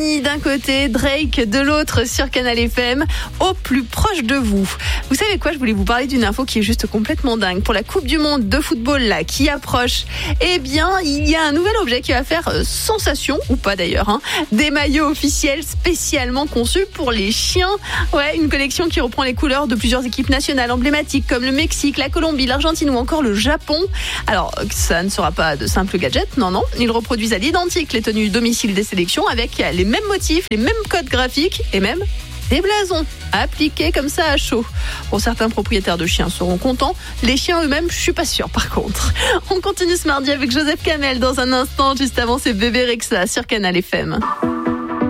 Johnny d'un côté, Drake de l'autre sur Canal FM, au plus proche de vous. Vous savez quoi, je voulais vous parler d'une info qui est juste complètement dingue. Pour la Coupe du Monde de football là, qui approche, eh bien, il y a un nouvel objet qui va faire sensation, ou pas d'ailleurs, hein. Des maillots officiels spécialement conçus pour les chiens. Ouais, une collection qui reprend les couleurs de plusieurs équipes nationales emblématiques comme le Mexique, la Colombie, l'Argentine ou encore le Japon. Alors, ça ne sera pas de simples gadgets, non. Ils reproduisent à l'identique les tenues domicile des sélections avec les mêmes motifs, les mêmes codes graphiques et même des blasons appliqués comme ça à chaud. Bon, certains propriétaires de chiens seront contents. Les chiens eux-mêmes, je suis pas sûre par contre. On continue ce mardi avec Joseph Kamel dans un instant, juste avant c'est Bébé Rexha sur Canal FM.